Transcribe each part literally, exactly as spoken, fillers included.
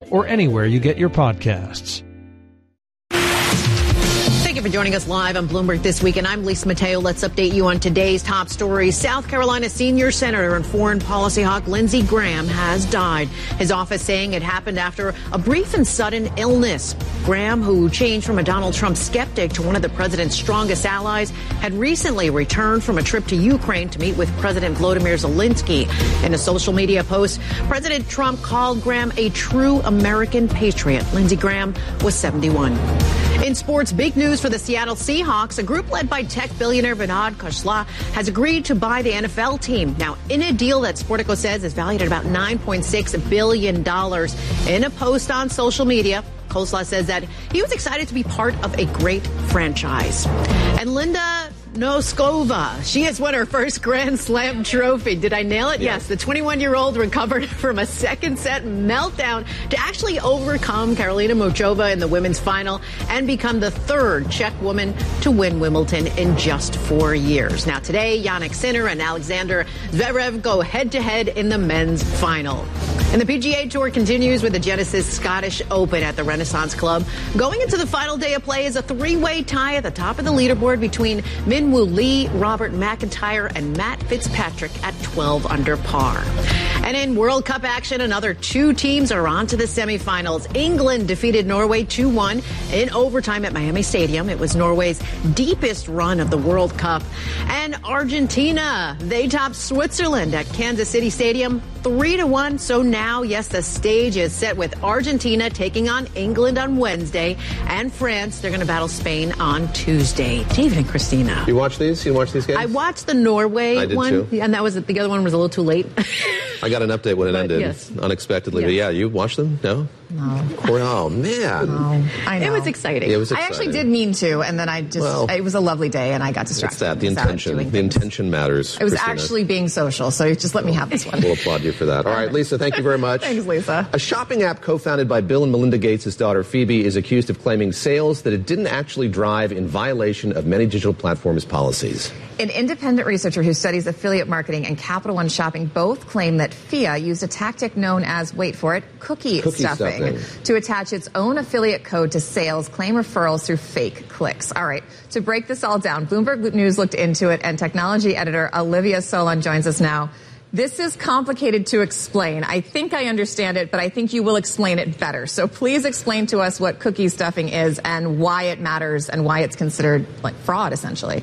or anywhere you get your podcasts. Thank you for joining us live on Bloomberg This Week, and I'm Lisa Mateo. Let's update you on today's top stories. South Carolina senior senator and foreign policy hawk Lindsey Graham has died. His office saying it happened after a brief and sudden illness. Graham, who changed from a Donald Trump skeptic to one of the president's strongest allies, had recently returned from a trip to Ukraine to meet with President Volodymyr Zelensky. In a social media post, President Trump called Graham a true American patriot. Lindsey Graham was seventy-one. In sports, big news for the Seattle Seahawks. A group led by tech billionaire Vinod Khosla has agreed to buy the N F L team. Now, in a deal that Sportico says is valued at about nine point six billion dollars. In a post on social media, Khosla says that he was excited to be part of a great franchise. And Linda Noskova, she has won her first Grand Slam trophy. Did I nail it? Yes. yes. The twenty-one-year-old recovered from a second set meltdown to actually overcome Karolina Muchova in the women's final and become the third Czech woman to win Wimbledon in just four years. Now today, Jannik Sinner and Alexander Zverev go head-to-head in the men's final. And the P G A Tour continues with the Genesis Scottish Open at the Renaissance Club. Going into the final day of play is a three-way tie at the top of the leaderboard between Minwoo Lee, Robert McIntyre, and Matt Fitzpatrick at twelve under par. And in World Cup action, another two teams are on to the semifinals. England defeated Norway two one in overtime at Miami Stadium. It was Norway's deepest run of the World Cup. And Argentina, they topped Switzerland at Kansas City Stadium three to one. So now, yes, the stage is set with Argentina taking on England on Wednesday, and France, they're going to battle Spain on Tuesday. David and Christina. You watch these? You watch these games? I watched the Norway I did one, too. and that was the other one was a little too late. I got an update when it But, ended, yes. unexpectedly. Yes. But yeah, you watched them? No? No. Oh, man. No. I know. It was exciting. It was I exciting. actually did mean to, and then I just, Well, it was a lovely day, and I got distracted. It's that, the I was out intention. doing The things. intention matters. It was Christina. actually being social, so just let me have this one. We'll applaud you for that. All right, Lisa, thank you very much. Thanks, Lisa. A shopping app co-founded by Bill and Melinda Gates' daughter Phoebe is accused of claiming sales that it didn't actually drive in violation of many digital platforms' policies. An independent researcher who studies affiliate marketing and Capital One Shopping both claim that F I A used a tactic known as, wait for it, cookie, Cookie stuffing, stuffing to attach its own affiliate code to sales, claim referrals through fake clicks. All right, to break this all down, Bloomberg News looked into it, and technology editor Olivia Solon joins us now. This is complicated to explain. I think I understand it, but I think you will explain it better. So please explain to us what cookie stuffing is and why it matters and why it's considered like fraud, essentially.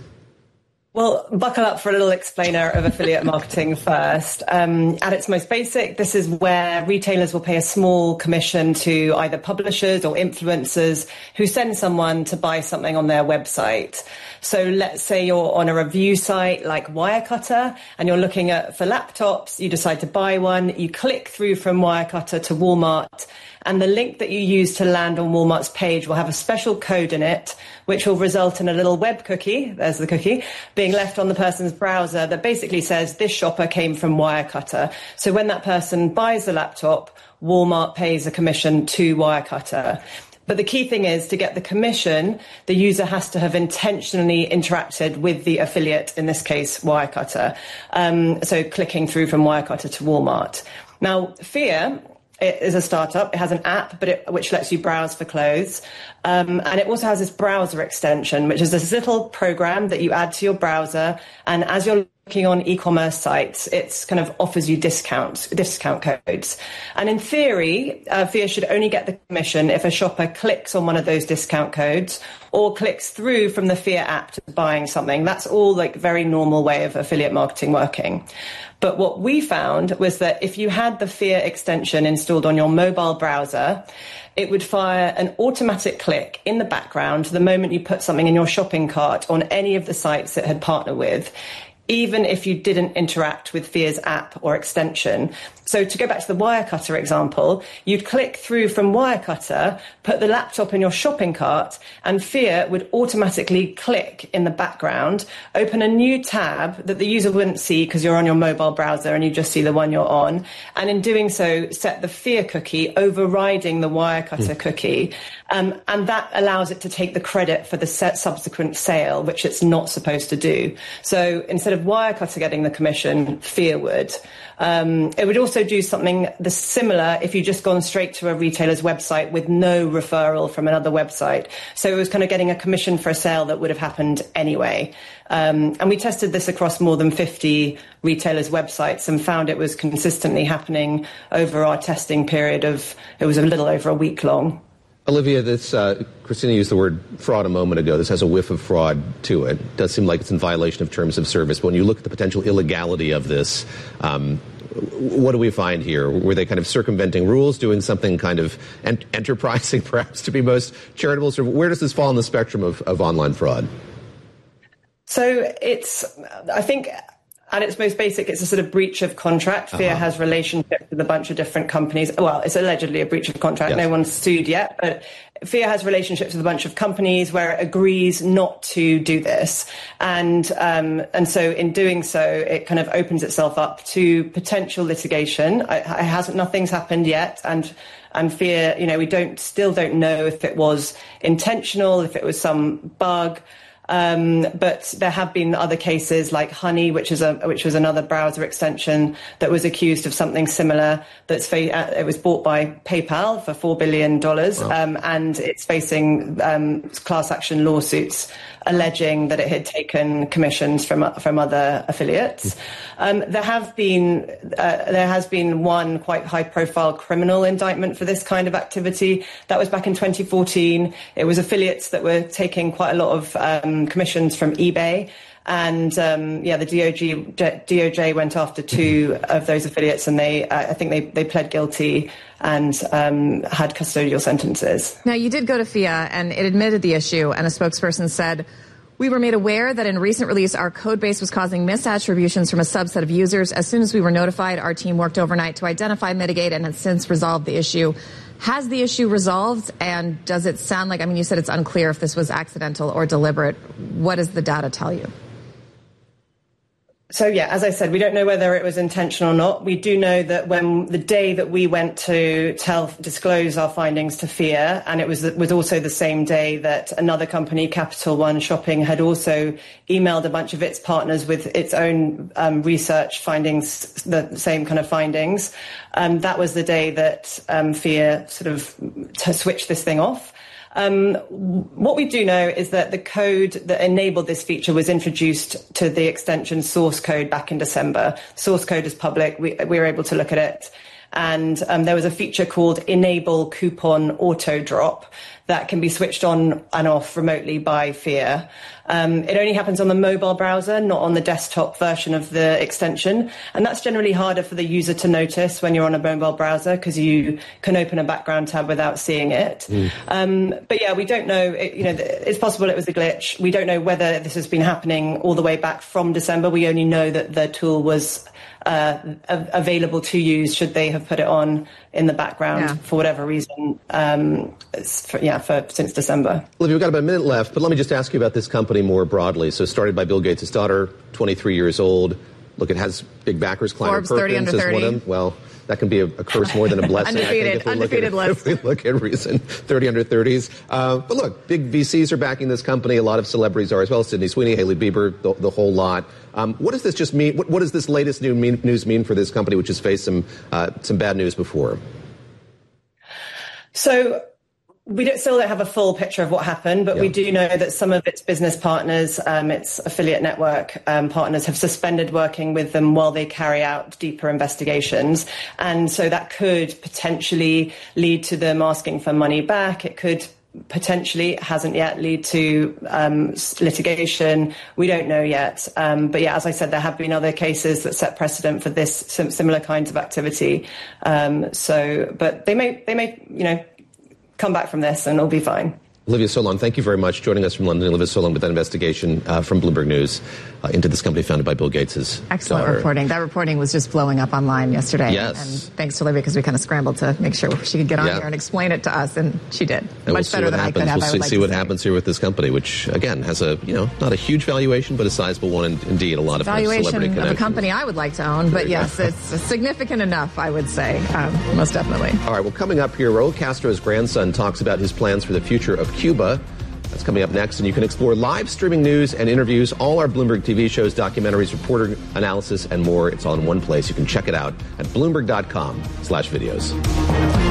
Well, buckle up for a little explainer of affiliate marketing first. Um, at its most basic, this is where retailers will pay a small commission to either publishers or influencers who send someone to buy something on their website. So let's say you're on a review site like Wirecutter and you're looking at for laptops, you decide to buy one, you click through from Wirecutter to Walmart, and the link that you use to land on Walmart's page will have a special code in it, which will result in a little web cookie, there's the cookie, being left on the person's browser that basically says this shopper came from Wirecutter. So when that person buys the laptop, Walmart pays a commission to Wirecutter. But the key thing is, to get the commission, the user has to have intentionally interacted with the affiliate, in this case, Wirecutter. Um, so clicking through from Wirecutter to Walmart. Now, F I A, it is a startup. It has an app, but it, which lets you browse for clothes. Um, and it also has this browser extension, which is this little program that you add to your browser. And as you're looking on e-commerce sites, it's kind of offers you discounts, discount codes. And in theory, uh, F I A should only get the commission if a shopper clicks on one of those discount codes or clicks through from the F I A app to buying something. That's all like very normal way of affiliate marketing working. But what we found was that if you had the F I A extension installed on your mobile browser, it would fire an automatic click in the background the moment you put something in your shopping cart on any of the sites it had partnered with, even if you didn't interact with F I A's app or extension. So to go back to the Wirecutter example, you'd click through from Wirecutter, put the laptop in your shopping cart, and F I A would automatically click in the background, open a new tab that the user wouldn't see because you're on your mobile browser and you just see the one you're on. And in doing so, set the F I A cookie overriding the Wirecutter mm. cookie. Um, and that allows it to take the credit for the set subsequent sale, which it's not supposed to do. So instead of Wirecutter getting the commission, F I A would. Um, it would also do something the similar if you just gone straight to a retailer's website with no referral from another website. So it was kind of getting a commission for a sale that would have happened anyway. Um, and we tested this across more than fifty retailers' websites and found it was consistently happening over our testing period of, it was a little over a week long. Olivia, this, uh, Christina used the word fraud a moment ago. This has a whiff of fraud to it. It does seem like it's in violation of terms of service. But when you look at the potential illegality of this, um, what do we find here? Were they kind of circumventing rules, doing something kind of ent- enterprising, perhaps, to be most charitable? So where does this fall on the spectrum of, of online fraud? So it's, I think, at its most basic, it's a sort of breach of contract. Fear uh-huh. has relationships with a bunch of different companies. Well, it's allegedly a breach of contract. Yes. No one's sued yet, but Fear has relationships with a bunch of companies where it agrees not to do this. And, um, and so in doing so, it kind of opens itself up to potential litigation. It, it hasn't, nothing's happened yet. And, and Fear, you know, we don't, still don't know if it was intentional, if it was some bug. Um, but there have been other cases like Honey, which is a which was another browser extension that was accused of something similar. That's fa- it was bought by PayPal for four billion dollars, wow. um, and it's facing um, class action lawsuits alleging that it had taken commissions from from other affiliates. Um, there have been uh, there has been one quite high profile criminal indictment for this kind of activity. That was back in twenty fourteen. It was affiliates that were taking quite a lot of um, commissions from eBay. And um, yeah, the D O J, D O J went after two of those affiliates, and they, uh, I think they, they pled guilty and um, had custodial sentences. Now, you did go to F I A, and it admitted the issue, and a spokesperson said, "We were made aware that in recent release, our code base was causing misattributions from a subset of users. As soon as we were notified, our team worked overnight to identify, mitigate, and has since resolved the issue." Has the issue resolved, and does it sound like, I mean, you said it's unclear if this was accidental or deliberate. What does the data tell you? So, yeah, as I said, we don't know whether it was intentional or not. We do know that when the day that we went to tell, disclose our findings to F I A, and it was, was also the same day that another company, Capital One Shopping, had also emailed a bunch of its partners with its own um, research findings, the same kind of findings. Um, that was the day that um, F I A sort of t- switched this thing off. Um, what we do know is that the code that enabled this feature was introduced to the extension source code back in December. Source code is public. We, we were able to look at it. And um, there was a feature called Enable Coupon Auto Drop that can be switched on and off remotely by F I A. Um, it only happens on the mobile browser, not on the desktop version of the extension. And that's generally harder for the user to notice when you're on a mobile browser because you can open a background tab without seeing it. Mm. Um, but yeah, we don't know, it, you know, it's possible it was a glitch. We don't know whether this has been happening all the way back from December. We only know that the tool was Uh, available to use should they have put it on in the background yeah. for whatever reason. Um, for, yeah, for since December. Olivia, we've got about a minute left, but let me just ask you about this company more broadly. So, started by Bill Gates' daughter, twenty-three years old. Look, it has big backers. Kleiner Forbes thirty under thirty. One of them. Well, that can be a, a curse more than a blessing. undefeated, I think if undefeated we look at, list. If we look at recent thirty under thirties. Uh, but look, big V Cs are backing this company. A lot of celebrities are as well. Sydney Sweeney, Hailey Bieber, the, the whole lot. Um, what does this just mean? What, what does this latest new mean, news mean for this company, which has faced some uh, some bad news before? So we don't, still don't have a full picture of what happened, but yeah. we do know that some of its business partners, um, its affiliate network um, partners, have suspended working with them while they carry out deeper investigations. And so that could potentially lead to them asking for money back. It could potentially, hasn't yet, lead to um, litigation. We don't know yet. Um, but yeah, as I said, there have been other cases that set precedent for this similar kinds of activity. Um, so, but they may, they may, you know, come back from this and it'll be fine. Olivia Solon, thank you very much. Joining us from London, Olivia Solon with that investigation uh, from Bloomberg News uh, into this company founded by Bill Gates' Excellent daughter. reporting. That reporting was just blowing up online yesterday. Yes. And thanks to Olivia, because we kind of scrambled to make sure she could get on yeah. here and explain it to us, and she did. And Much we'll better than happens. I could have. We'll I see, like see what say. happens here with this company, which, again, has a, you know, not a huge valuation, but a sizable one, and indeed a lot of valuation celebrity connections. of a company I would like to own, but yes, it's significant enough, I would say, um, most definitely. All right, well, coming up here, Raul Castro's grandson talks about his plans for the future of Cuba. That's coming up next, and you can explore live streaming news and interviews, all our Bloomberg T V shows, documentaries, reporter analysis, and more. It's all in one place. You can check it out at bloomberg dot com slash videos.